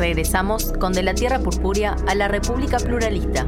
Regresamos con De la Tierra Purpúrea a la República Pluralista.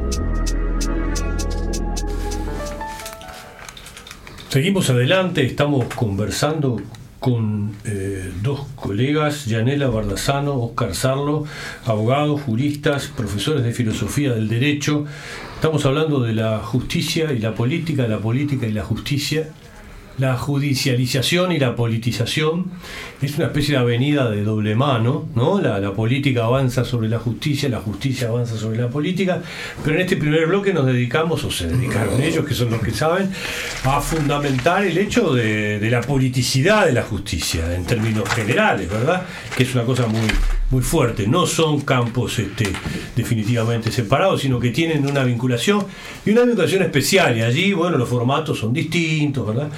Seguimos adelante, estamos conversando con dos colegas, Yanela Bardazano, Óscar Sarlo, abogados, juristas, profesores de filosofía del derecho. Estamos hablando de la justicia y la política y la justicia, la judicialización y la politización. Es una especie de avenida de doble mano, ¿no? La política avanza sobre la justicia avanza sobre la política, pero en este primer bloque nos dedicamos, o se dedicaron ellos, que son los que saben, a fundamentar el hecho de la politicidad de la justicia, en términos generales, ¿verdad? Que es una cosa muy fuerte. No son campos definitivamente separados, sino que tienen una vinculación y una vinculación especial, y allí, bueno, los formatos son distintos, ¿verdad?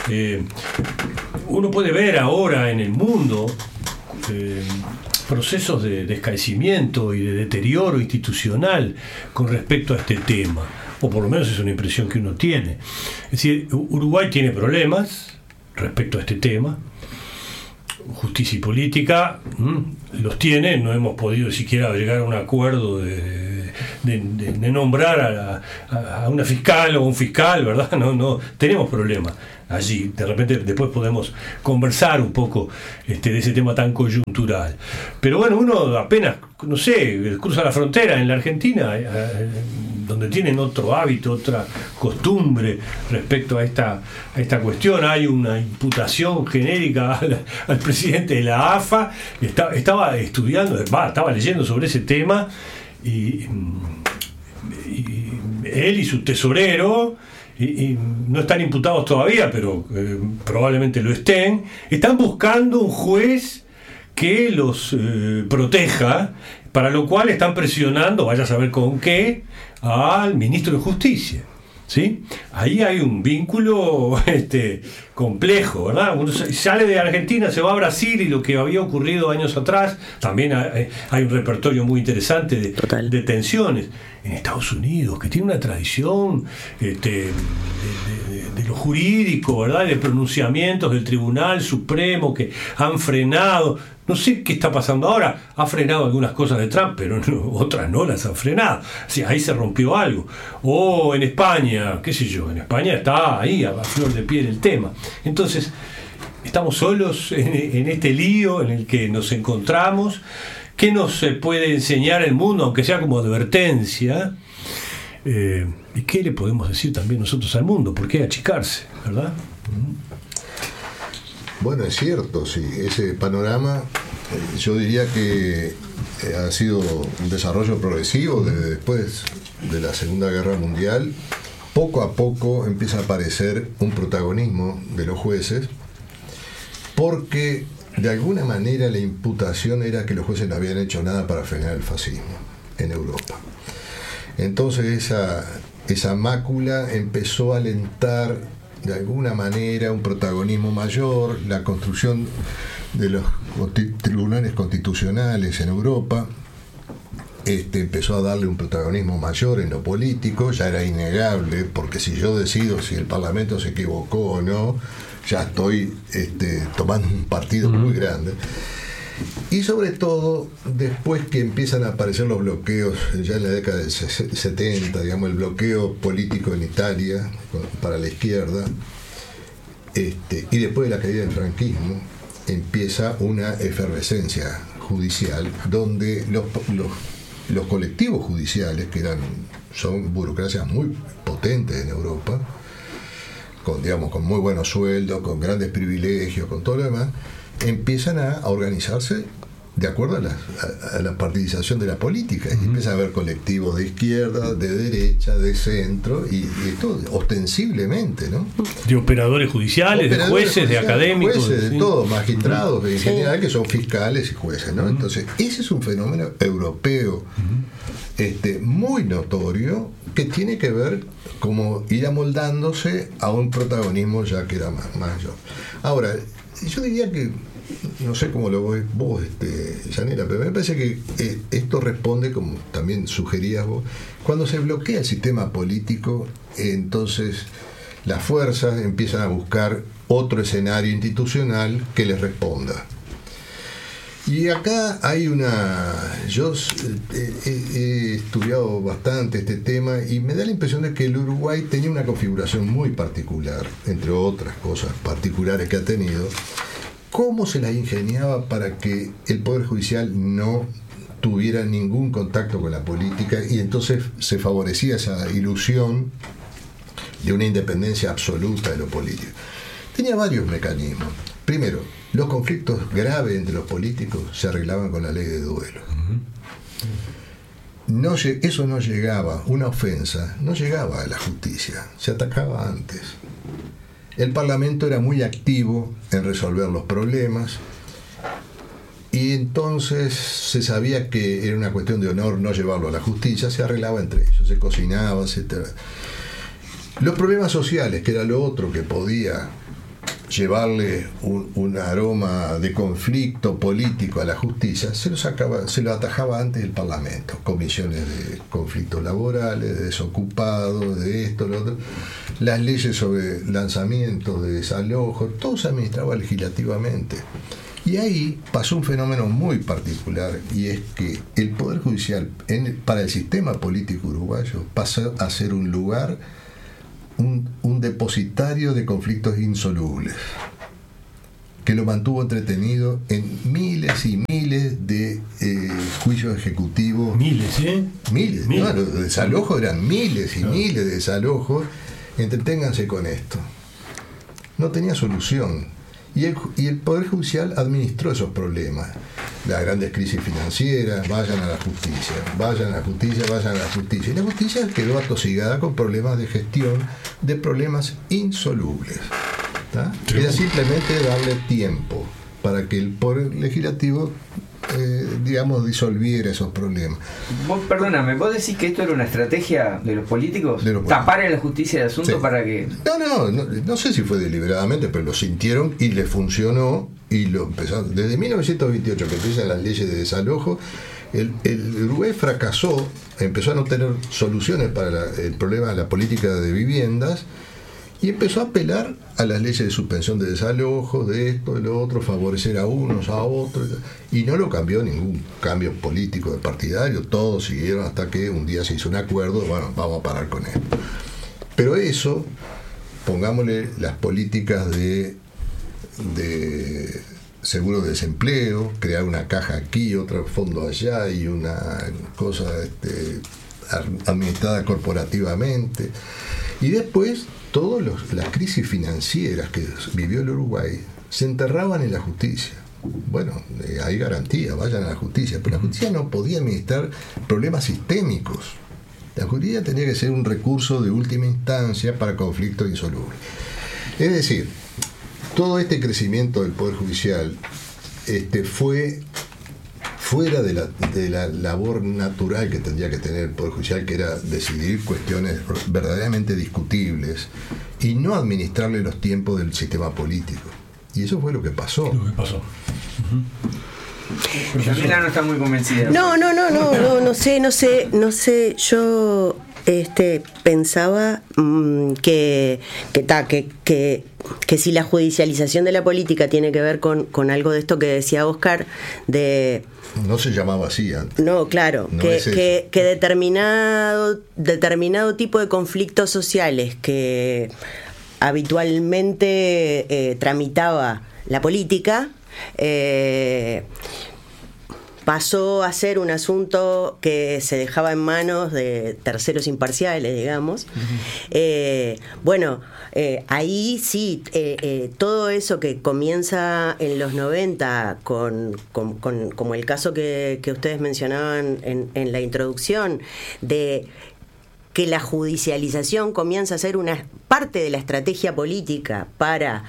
Uno puede ver ahora en el mundo procesos de descaecimiento y de deterioro institucional con respecto a este tema, o por lo menos es una impresión que uno tiene. Es decir, Uruguay tiene problemas respecto a este tema. Justicia y política los tiene, no hemos podido siquiera llegar a un acuerdo de nombrar a una fiscal o un fiscal, ¿verdad? No tenemos problemas allí. De repente después podemos conversar un poco de ese tema tan coyuntural. Pero bueno, uno apenas, no sé, cruza la frontera en la Argentina, donde tienen otro hábito, otra costumbre respecto a esta cuestión. Hay una imputación genérica al presidente de la AFA. Estaba leyendo sobre ese tema, y él y su tesorero, y no están imputados todavía, pero probablemente lo estén buscando un juez que los proteja, para lo cual están presionando, vaya a saber con qué, al ministro de Justicia, ¿sí? Ahí hay un vínculo complejo, ¿verdad? Uno sale de Argentina, se va a Brasil, y lo que había ocurrido años atrás, también hay un repertorio muy interesante de tensiones. En Estados Unidos, que tiene una tradición de lo jurídico, ¿verdad? De pronunciamientos del Tribunal Supremo que han frenado. No sé qué está pasando ahora. Ha frenado algunas cosas de Trump, pero otras no las han frenado. O sea, ahí se rompió algo. O en España, qué sé yo, en España está ahí a flor de piel el tema. Entonces, estamos solos en este lío en el que nos encontramos. ¿Qué nos puede enseñar el mundo, aunque sea como advertencia? ¿Y qué le podemos decir también nosotros al mundo? ¿Por qué achicarse, verdad? Bueno, es cierto, sí. Ese panorama, yo diría que ha sido un desarrollo progresivo desde después de la Segunda Guerra Mundial. Poco a poco empieza a aparecer un protagonismo de los jueces, porque de alguna manera la imputación era que los jueces no habían hecho nada para frenar el fascismo en Europa. Entonces esa mácula empezó a alentar de alguna manera un protagonismo mayor, la construcción de los tribunales constitucionales en Europa empezó a darle un protagonismo mayor en lo político. Ya era innegable, porque si yo decido si el Parlamento se equivocó o no, ya estoy tomando un partido muy grande. Y sobre todo, después que empiezan a aparecer los bloqueos, ya en la década del 70, digamos, el bloqueo político en Italia para la izquierda, y después de la caída del franquismo, empieza una efervescencia judicial, donde los colectivos judiciales, que son burocracias muy potentes en Europa, con muy buenos sueldos, con grandes privilegios, con todo lo demás, empiezan a organizarse de acuerdo a la partidización de la política. Y empieza a haber colectivos de izquierda, de derecha, de centro, y todo, ostensiblemente, ¿no? De operadores judiciales, de jueces, de académicos. Jueces, de todo, magistrados en general, que son fiscales y jueces, ¿no? Entonces, ese es un fenómeno europeo muy notorio, que tiene que ver como ir amoldándose a un protagonismo ya que era mayor. Ahora, yo diría que, no sé cómo lo ves vos, Yanela, pero me parece que esto responde, como también sugerías vos, cuando se bloquea el sistema político, entonces las fuerzas empiezan a buscar otro escenario institucional que les responda. Y acá hay yo he estudiado bastante este tema y me da la impresión de que el Uruguay tenía una configuración muy particular, entre otras cosas particulares que ha tenido. ¿Cómo se las ingeniaba para que el Poder Judicial no tuviera ningún contacto con la política y entonces se favorecía esa ilusión de una independencia absoluta de lo político? Tenía varios mecanismos. Primero, los conflictos graves entre los políticos se arreglaban con la ley de duelo. Eso no llegaba, una ofensa, no llegaba a la justicia, se atacaba antes. El Parlamento era muy activo en resolver los problemas y entonces se sabía que era una cuestión de honor no llevarlo a la justicia, se arreglaba entre ellos, se cocinaba, etc. Los problemas sociales, que era lo otro que podía llevarle un aroma de conflicto político a la justicia, se lo atajaba antes el Parlamento, comisiones de conflictos laborales, de desocupados, de esto, lo otro, las leyes sobre lanzamientos de desalojos, todo se administraba legislativamente. Y ahí pasó un fenómeno muy particular, y es que el Poder Judicial para el sistema político uruguayo pasó a ser un lugar, un depositario de conflictos insolubles, que lo mantuvo entretenido en miles y miles de juicios ejecutivos. Miles, ¿eh? Miles. No, los desalojos eran miles y miles de desalojos. Entreténganse con esto. No tenía solución. Y el Poder Judicial administró esos problemas. Las grandes crisis financieras, vayan a la justicia, vayan a la justicia, vayan a la justicia. Y la justicia quedó atosigada con problemas de gestión, de problemas insolubles. Era simplemente darle tiempo para que el Poder Legislativo disolviera esos problemas. Perdóname, ¿vos decís que esto era una estrategia de los políticos? ¿Tapar en la justicia el asunto? Sí. Para que... No sé si fue deliberadamente, pero lo sintieron y les funcionó y lo empezaron. Desde 1928 que empiezan las leyes de desalojo, el Uruguay fracasó, empezó a no tener soluciones para el problema de la política de viviendas y empezó a apelar a las leyes de suspensión de desalojo, de esto, de lo otro, favorecer a unos, a otros, y no lo cambió ningún cambio político de partidario, todos siguieron hasta que un día se hizo un acuerdo, bueno, vamos a parar con esto. Pero eso, pongámosle las políticas de seguro de desempleo, crear una caja aquí, otro fondo allá y una cosa administrada corporativamente, y después todas las crisis financieras que vivió el Uruguay se enterraban en la justicia. Bueno, hay garantía, vayan a la justicia, pero la justicia no podía administrar problemas sistémicos. La justicia tenía que ser un recurso de última instancia para conflictos insolubles. Es decir, todo este crecimiento del Poder Judicial fue fuera de la labor natural que tendría que tener el Poder Judicial, que era decidir cuestiones verdaderamente discutibles y no administrarle los tiempos del sistema político. Y eso fue lo que pasó. Camila no está muy convencida. No sé. Yo pensaba que si la judicialización de la política tiene que ver con algo de esto que decía Oscar, de... No se llamaba así antes. No, claro, no que determinado tipo de conflictos sociales que habitualmente tramitaba la política, pasó a ser un asunto que se dejaba en manos de terceros imparciales, digamos. Ahí sí, todo eso que comienza en los 90 como el caso que ustedes mencionaban en la introducción, de que la judicialización comienza a ser una parte de la estrategia política para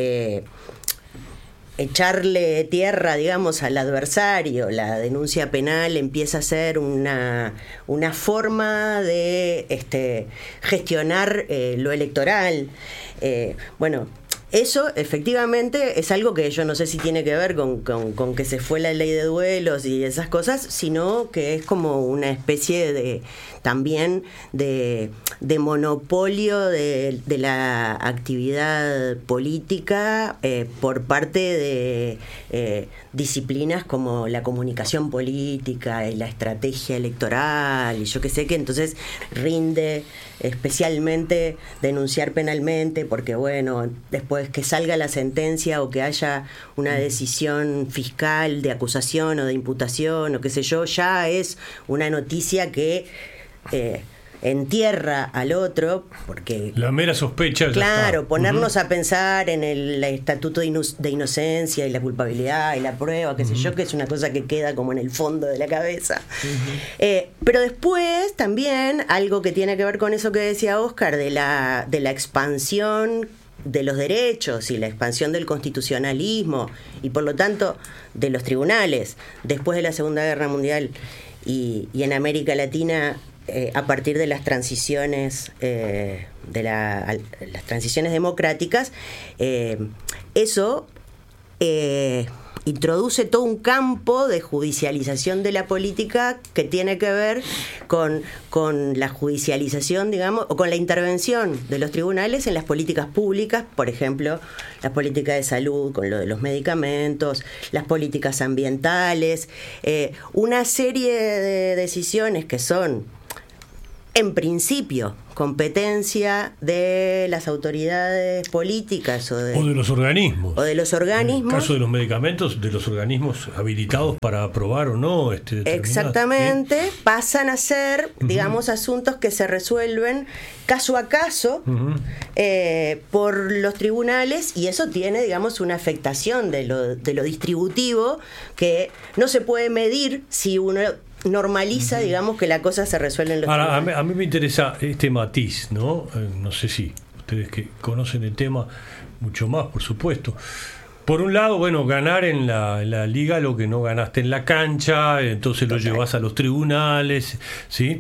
echarle tierra, digamos, al adversario. La denuncia penal empieza a ser una forma de gestionar lo electoral. eso efectivamente es algo que yo no sé si tiene que ver con que se fue la ley de duelos y esas cosas, sino que es como una especie de también de monopolio de la actividad política por parte de disciplinas como la comunicación política y la estrategia electoral y yo qué sé, que entonces rinde especialmente denunciar penalmente porque bueno, después que salga la sentencia o que haya una decisión fiscal de acusación o de imputación o qué sé yo, ya es una noticia que entierra al otro, porque la mera sospecha, claro, ponernos a pensar en el estatuto de inocencia y la culpabilidad y la prueba, qué sé yo, que es una cosa que queda como en el fondo de la cabeza. Pero después también algo que tiene que ver con eso que decía Oscar de la expansión de los derechos y la expansión del constitucionalismo y por lo tanto de los tribunales después de la Segunda Guerra Mundial y en América Latina a partir de las transiciones las transiciones democráticas, eso introduce todo un campo de judicialización de la política que tiene que ver con la judicialización, digamos, o con la intervención de los tribunales en las políticas públicas, por ejemplo, las políticas de salud, con lo de los medicamentos, las políticas ambientales, una serie de decisiones que son en principio competencia de las autoridades políticas o de los organismos. En el caso de los medicamentos, de los organismos habilitados para aprobar o no. Exactamente, ¿sí? Pasan a ser, digamos, asuntos que se resuelven caso a caso por los tribunales y eso tiene, digamos, una afectación de lo distributivo que no se puede medir si uno normaliza, digamos, que la cosa se resuelve en los tribunales. A mí me interesa este matiz, ¿no? No sé si ustedes que conocen el tema mucho más, por supuesto. Por un lado, bueno, ganar en la liga lo que no ganaste en la cancha, entonces lo llevas a los tribunales, ¿sí?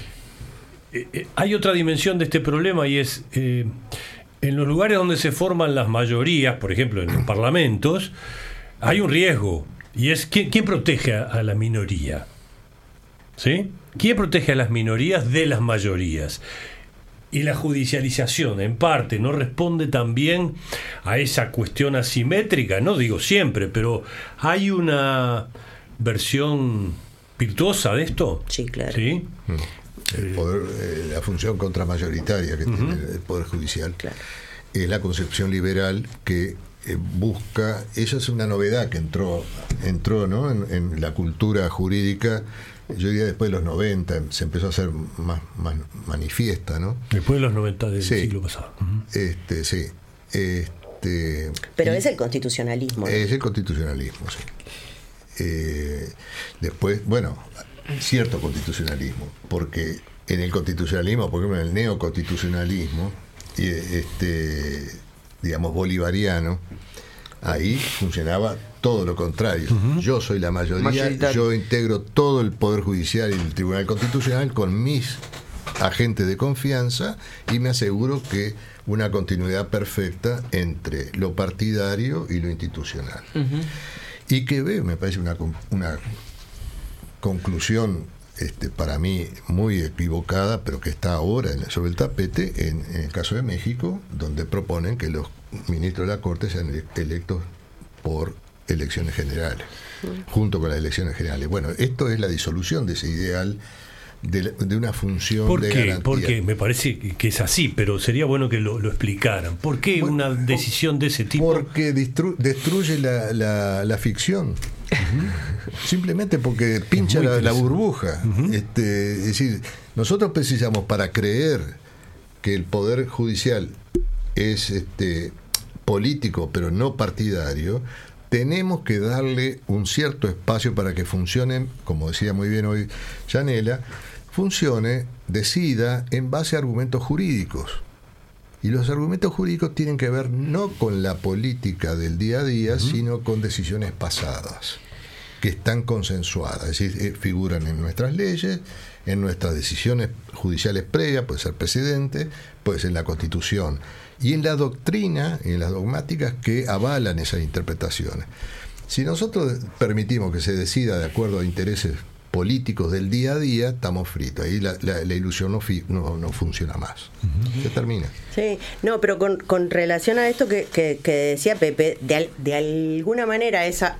Hay otra dimensión de este problema y es en los lugares donde se forman las mayorías, por ejemplo, en los parlamentos, hay un riesgo y es ¿quién protege a la minoría? ¿Sí? ¿Quién protege a las minorías de las mayorías? Y la judicialización, en parte, ¿no responde también a esa cuestión asimétrica? No digo siempre, pero ¿hay una versión virtuosa de esto? Sí, claro. ¿Sí? El poder, la función contramayoritaria que tiene el Poder Judicial, claro, es la concepción liberal que busca, esa es una novedad que entró ¿no? en la cultura jurídica. Yo diría después de los 90 se empezó a hacer más manifiesta, ¿no? Después de los 90 del siglo pasado. Sí. Pero es el constitucionalismo, ¿no? Es el constitucionalismo, sí. Después, bueno, cierto constitucionalismo, porque en el constitucionalismo, por ejemplo en el neoconstitucionalismo, digamos bolivariano, ahí funcionaba todo lo contrario. Yo soy la mayoría, yo integro todo el Poder Judicial y el Tribunal Constitucional con mis agentes de confianza y me aseguro que una continuidad perfecta entre lo partidario y lo institucional. Y que me parece una conclusión para mí muy equivocada, pero que está ahora sobre el tapete en el caso de México, donde proponen que los ministros de la Corte sean electos por elecciones generales, junto con las elecciones generales. Bueno, esto es la disolución de ese ideal de una función de garantía. Porque me parece que es así, pero sería bueno que lo explicaran. ¿Por qué una decisión de ese tipo? Porque destruye la ficción. Simplemente porque pincha la burbuja. Es decir, nosotros precisamos, para creer que el Poder Judicial es político pero no partidario, tenemos que darle un cierto espacio para que funcione, como decía muy bien hoy Yanela, decida en base a argumentos jurídicos. Y los argumentos jurídicos tienen que ver no con la política del día a día, sino con decisiones pasadas. que están consensuadas, es decir, figuran en nuestras leyes, en nuestras decisiones judiciales previas, puede ser precedente, puede ser en la Constitución, y en la doctrina, en las dogmáticas que avalan esas interpretaciones. Si nosotros permitimos que se decida de acuerdo a intereses políticos del día a día, estamos fritos. Ahí la ilusión no funciona más. Se termina. Sí, no, pero con relación a esto que decía Pepe, de alguna manera esa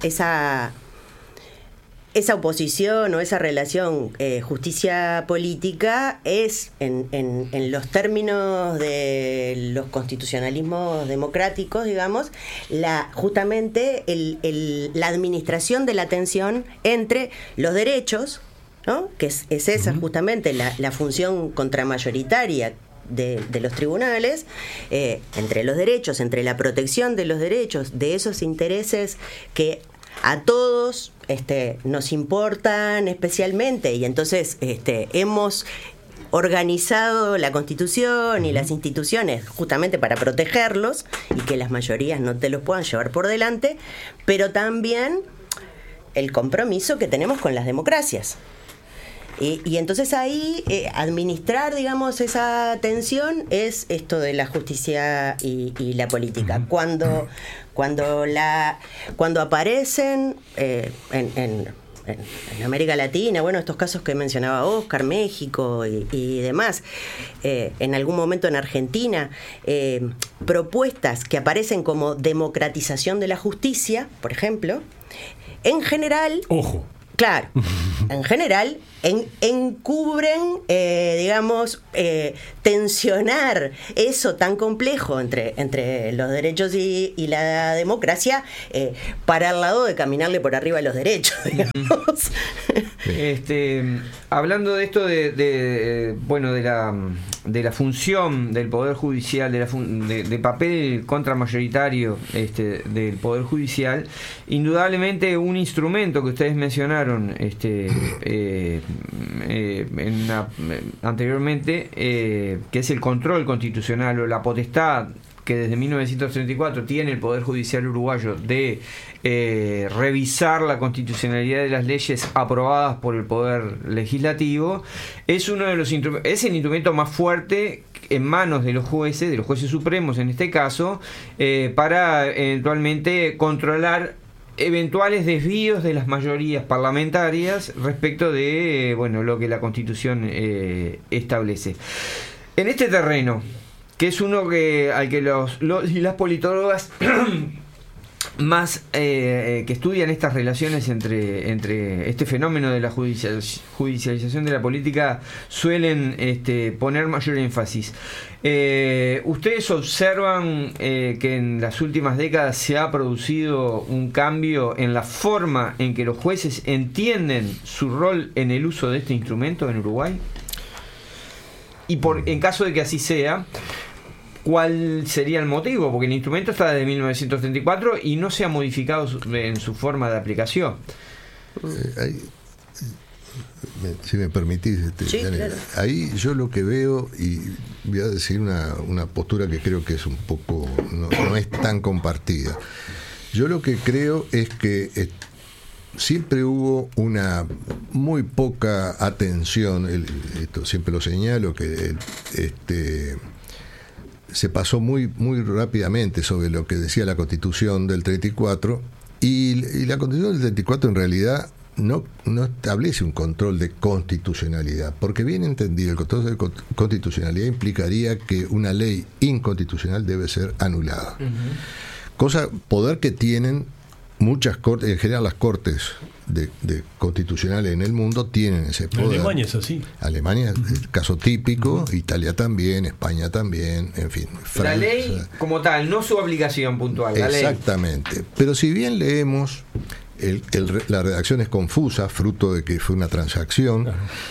oposición o esa relación justicia política es en los términos de los constitucionalismos democráticos, digamos, justamente la administración de la tensión entre los derechos, ¿no? Que es esa justamente la función contramayoritaria de los tribunales, entre los derechos, entre la protección de los derechos, de esos intereses que a todos nos importan especialmente, y entonces hemos organizado la Constitución y las instituciones justamente para protegerlos y que las mayorías no te los puedan llevar por delante, pero también el compromiso que tenemos con las democracias. Y entonces ahí administrar, digamos, esa tensión es esto de la justicia y la política. Cuando aparecen en América Latina, bueno, estos casos que mencionaba Oscar, México y demás, en algún momento en Argentina, propuestas que aparecen como democratización de la justicia, por ejemplo, en general... Ojo. Claro, en general encubren, digamos, tensionar eso tan complejo entre los derechos y la democracia para el lado de caminarle por arriba a los derechos, digamos. Hablando de esto de la función del Poder Judicial, de papel contramayoritario del Poder Judicial, indudablemente un instrumento que ustedes mencionaron anteriormente, que es el control constitucional o la potestad que desde 1934 tiene el Poder Judicial uruguayo de revisar la constitucionalidad de las leyes aprobadas por el Poder Legislativo, es uno de los es el instrumento más fuerte en manos de los jueces supremos en este caso, para eventualmente controlar eventuales desvíos de las mayorías parlamentarias respecto de lo que la Constitución establece. En este terreno, que es uno al que los y las politólogas más que estudian estas relaciones entre este fenómeno de la judicialización de la política suelen poner mayor énfasis. ¿Ustedes observan que en las últimas décadas se ha producido un cambio en la forma en que los jueces entienden su rol en el uso de este instrumento en Uruguay? Y en caso de que así sea, ¿cuál sería el motivo? Porque el instrumento está desde 1934 y no se ha modificado en su forma de aplicación. Si me permitís, sí, claro. Ahí yo lo que veo, y voy a decir una postura que creo que es un poco, no es tan compartida. Yo lo que creo es que siempre hubo una muy poca atención, esto siempre lo señalo, que se pasó muy rápidamente sobre lo que decía la Constitución del 34, y la Constitución del 34 en realidad no establece un control de constitucionalidad, porque bien entendido el control de constitucionalidad implicaría que una ley inconstitucional debe ser anulada. Poder que tienen muchas cortes, en general las cortes de constitucionales en el mundo tienen ese poder. Alemania es así. Alemania es el caso típico, Italia también, España también, en fin. Francia, la ley como tal, no su aplicación puntual. Exactamente. La ley. Pero si bien leemos, la redacción es confusa, fruto de que fue una transacción.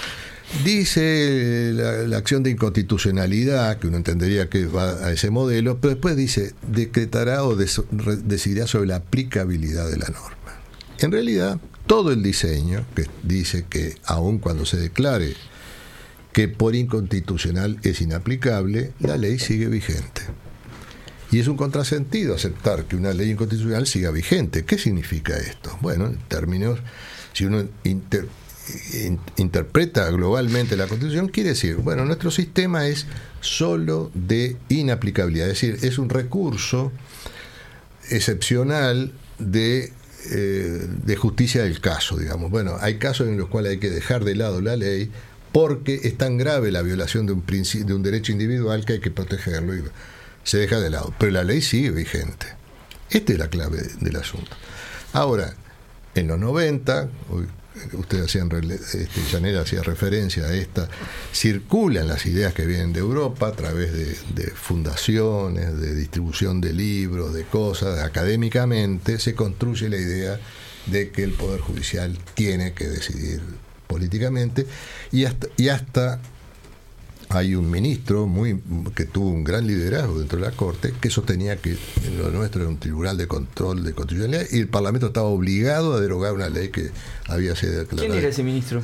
Dice la acción de inconstitucionalidad, que uno entendería que va a ese modelo, pero después dice, decretará o decidirá sobre la aplicabilidad de la norma. En realidad, todo el diseño, que dice que aun cuando se declare que por inconstitucional es inaplicable, la ley sigue vigente. Y es un contrasentido aceptar que una ley inconstitucional siga vigente. ¿Qué significa esto? Bueno, en términos, si uno interpreta globalmente la Constitución, quiere decir, bueno, nuestro sistema es solo de inaplicabilidad, es decir, es un recurso excepcional de justicia del caso, digamos. Bueno, hay casos en los cuales hay que dejar de lado la ley porque es tan grave la violación de un derecho individual que hay que protegerlo y se deja de lado. Pero la ley sigue vigente. Esta es la clave del asunto. Ahora, en los 90, ustedes hacían, Yanela hacía referencia a esta, circulan las ideas que vienen de Europa a través de fundaciones, de distribución de libros, de cosas, académicamente se construye la idea de que el Poder Judicial tiene que decidir políticamente y hasta hay un ministro que tuvo un gran liderazgo dentro de la Corte que sostenía que lo nuestro era un tribunal de control de constitucionalidad y el Parlamento estaba obligado a derogar una ley que había sido declarada. ¿Quién era ese ministro?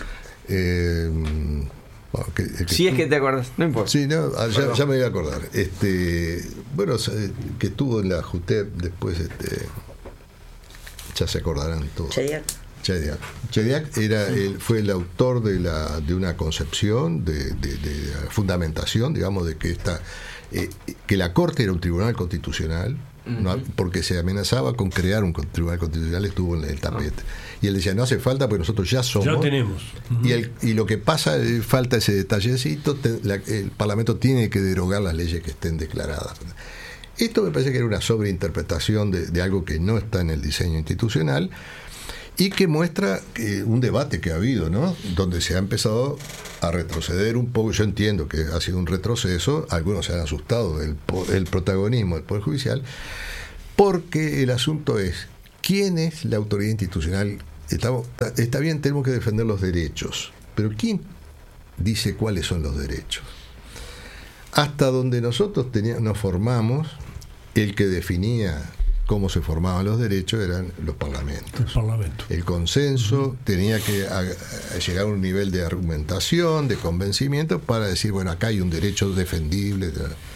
Si es que te acuerdas, no importa. Sí, no, ya me voy a acordar. Bueno, que estuvo en la JUTEP después, ya se acordarán todos. Chediak fue el autor de una concepción de fundamentación, digamos, de que la Corte era un tribunal constitucional, no, porque se amenazaba con crear un tribunal constitucional, estuvo en el tapete. Y él decía, no hace falta porque nosotros ya somos. Ya tenemos. Y lo que pasa, falta ese detallecito, el Parlamento tiene que derogar las leyes que estén declaradas. Esto me parece que era una sobreinterpretación de algo que no está en el diseño institucional, y que muestra un debate que ha habido, ¿no? Donde se ha empezado a retroceder un poco. Yo entiendo que ha sido un retroceso, algunos se han asustado del protagonismo del Poder Judicial, porque el asunto es, ¿quién es la autoridad institucional? Está bien, tenemos que defender los derechos, pero ¿quién dice cuáles son los derechos? Hasta donde nosotros nos formamos, el que definía cómo se formaban los derechos eran los parlamentos. El consenso tenía que llegar a un nivel de argumentación, de convencimiento, para decir, bueno, acá hay un derecho defendible.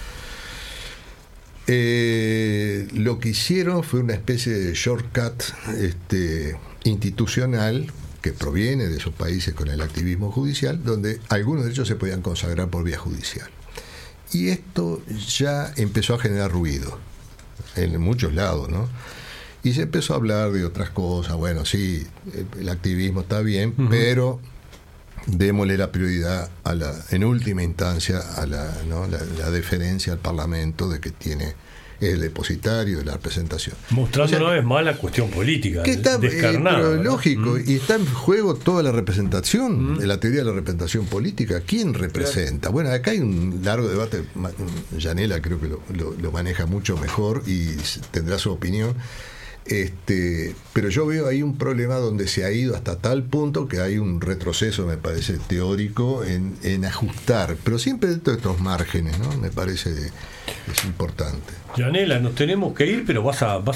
Lo que hicieron fue una especie de shortcut institucional que proviene de esos países con el activismo judicial, donde algunos derechos se podían consagrar por vía judicial. Y esto ya empezó a generar ruido en muchos lados, ¿no? Y se empezó a hablar de otras cosas. Bueno, sí, el activismo está bien, pero démosle la prioridad en última instancia a la deferencia al Parlamento de que tiene el depositario de la representación. Mostrando una vez más la cuestión política, que está descarnada. Pero lógico, y está en juego toda la representación, la teoría de la representación política. ¿Quién representa? Claro. Bueno, acá hay un largo debate. Yanela creo que lo maneja mucho mejor y tendrá su opinión. Pero yo veo ahí un problema donde se ha ido hasta tal punto que hay un retroceso, me parece, teórico en ajustar, pero siempre dentro de estos márgenes, ¿no? Me parece es importante. Yanela, nos tenemos que ir, pero vas a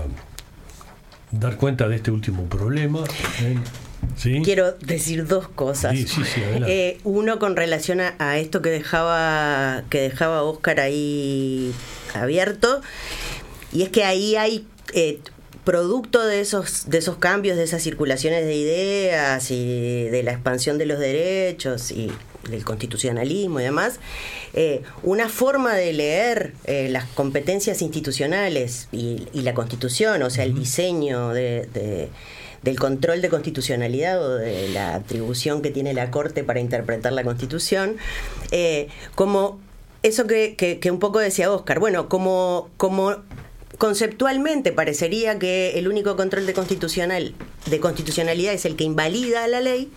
dar cuenta de este último problema. ¿Sí? Quiero decir dos cosas. Sí, uno con relación a esto que dejaba Óscar ahí abierto, y es que ahí hay producto de esos cambios, de esas circulaciones de ideas y de la expansión de los derechos y del constitucionalismo y demás, una forma de leer las competencias institucionales y la Constitución, o sea, el diseño del control de constitucionalidad o de la atribución que tiene la Corte para interpretar la Constitución, como eso que un poco decía Óscar, bueno, como conceptualmente parecería que el único control de constitucionalidad es el que invalida la ley,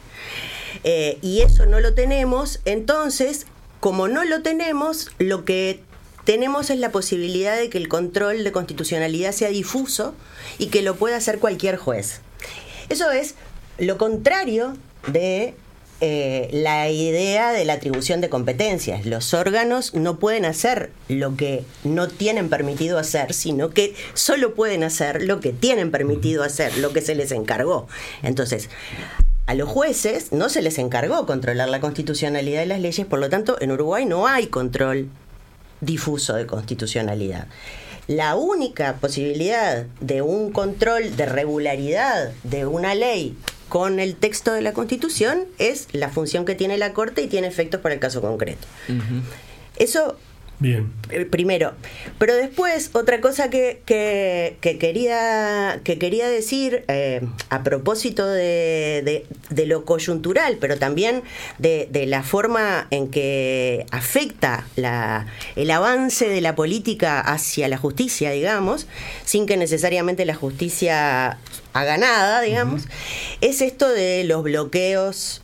y eso no lo tenemos. Entonces, como no lo tenemos, lo que tenemos es la posibilidad de que el control de constitucionalidad sea difuso y que lo pueda hacer cualquier juez. Eso es lo contrario de la idea de la atribución de competencias. Los órganos no pueden hacer lo que no tienen permitido hacer, sino que solo pueden hacer lo que tienen permitido hacer, lo que se les encargó. Entonces, a los jueces no se les encargó controlar la constitucionalidad de las leyes, por lo tanto, en Uruguay no hay control difuso de constitucionalidad. La única posibilidad de un control de regularidad de una ley con el texto de la Constitución es la función que tiene la Corte y tiene efectos para el caso concreto. Uh-huh. Eso, bien. Primero. Pero después, otra cosa que quería decir, a propósito de lo coyuntural, pero también de la forma en que afecta el avance de la política hacia la justicia, digamos, sin que necesariamente la justicia haga nada, digamos, es esto de los bloqueos,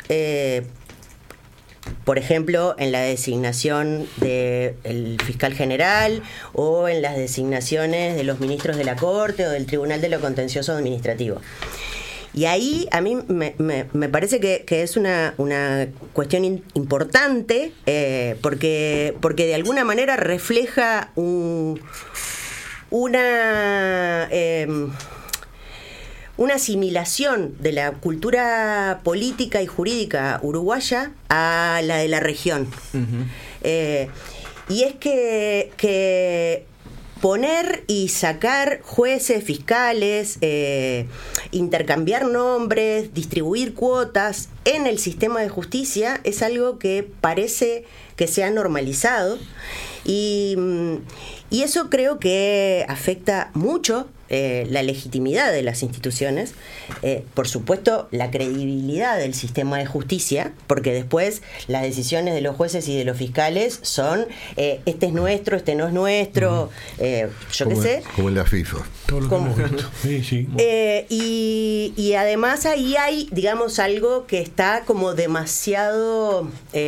por ejemplo, en la designación del fiscal general o en las designaciones de los ministros de la Corte o del Tribunal de lo Contencioso Administrativo. Y ahí a mí me parece que es una cuestión importante, porque de alguna manera refleja una asimilación de la cultura política y jurídica uruguaya a la de la región. Uh-huh. Y es que poner y sacar jueces, fiscales, intercambiar nombres, distribuir cuotas en el sistema de justicia es algo que parece que se ha normalizado, y eso creo que afecta mucho la legitimidad de las instituciones, por supuesto la credibilidad del sistema de justicia, porque después las decisiones de los jueces y de los fiscales son este es nuestro, este no es nuestro, yo qué sé. Como en la FIFA. Sí. Y además ahí hay, digamos, algo que está como demasiado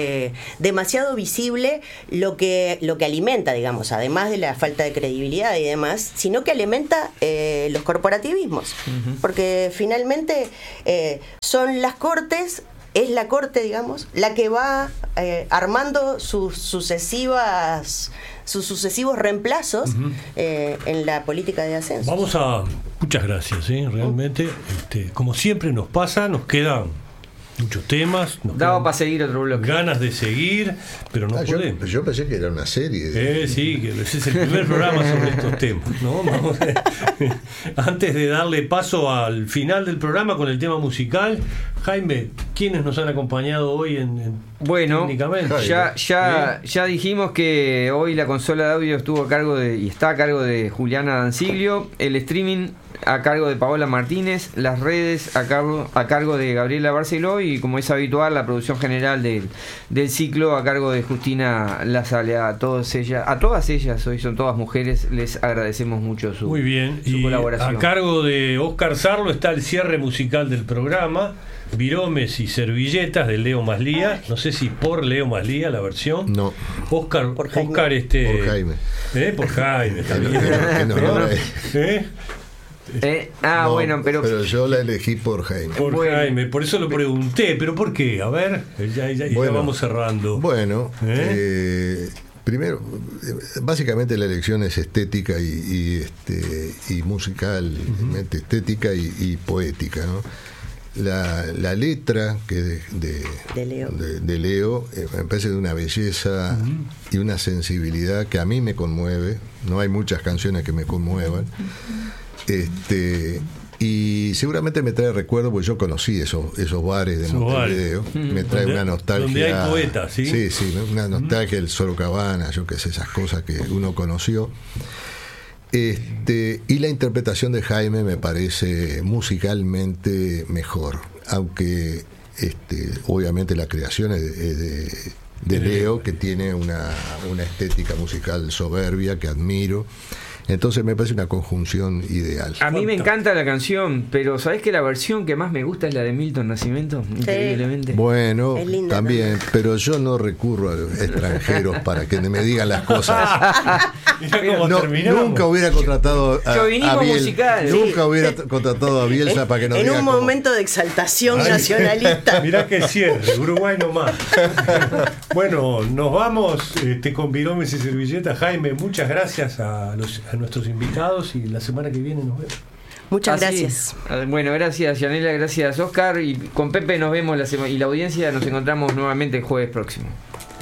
visible, lo que alimenta, digamos, además de la falta de credibilidad y demás, sino que alimenta los corporativismos, porque finalmente son las cortes, es la Corte, digamos, la que va armando sus sucesivos reemplazos en la política de ascenso. Muchas gracias, realmente, como siempre nos pasa, nos quedan muchos temas, daba para seguir otro bloque, ganas de seguir, pero no podemos. Yo pensé que era una serie sí, que ese es el primer programa sobre estos temas, ¿no? Antes de darle paso al final del programa con el tema musical, Jaime, ¿quiénes nos han acompañado hoy técnicamente? Ya dijimos que hoy la consola de audio estuvo a cargo y está a cargo de Juliana Danciglio, el streaming a cargo de Paola Martínez, las redes a cargo de Gabriela Barceló, y como es habitual la producción general del ciclo a cargo de Justina Lazale. A todas ellas, hoy son todas mujeres, les agradecemos mucho su colaboración. A cargo de Óscar Sarlo está el cierre musical del programa, Viromes y servilletas de Leo Maslía, no sé si por Leo Maslía la versión. No. Óscar por Jaime. Por Jaime también. Bueno, pero yo la elegí por Jaime. Jaime, por eso lo pregunté, pero ¿por qué? A ver, ya vamos cerrando. Bueno, primero, básicamente la elección es estética y musicalmente estética y poética, ¿no? La letra que de Leo me parece de una belleza y una sensibilidad que a mí me conmueve. No hay muchas canciones que me conmuevan. Y seguramente me trae recuerdo, porque yo conocí esos bares de Montevideo. Me trae una nostalgia. Donde hay poetas, ¿sí? Sí, una nostalgia del Sorocabana, yo qué sé, esas cosas que uno conoció. Y la interpretación de Jaime me parece musicalmente mejor, aunque obviamente la creación es de Leo, que tiene una estética musical soberbia que admiro. Entonces me parece una conjunción ideal. A mí me encanta la canción, pero ¿sabés que la versión que más me gusta es la de Milton Nascimento? Increíblemente. Bueno, también, pero yo no recurro a extranjeros para que me digan las cosas. Nunca hubiera contratado a Bielsa. Nunca hubiera contratado a Bielsa para que nos diga. En un momento de exaltación nacionalista. Mirá que cierre, Uruguay nomás. Bueno, nos vamos con Viromes y servilletas. Jaime, muchas gracias a nuestros invitados, y la semana que viene nos vemos. Muchas gracias. Bueno, gracias Yanela, gracias Oscar, y con Pepe nos vemos y la audiencia nos encontramos nuevamente el jueves próximo.